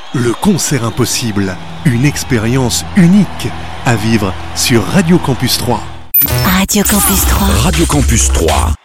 Le concert impossible, une expérience unique à vivre sur Radio Campus 3. Radio Campus 3. Radio Campus 3.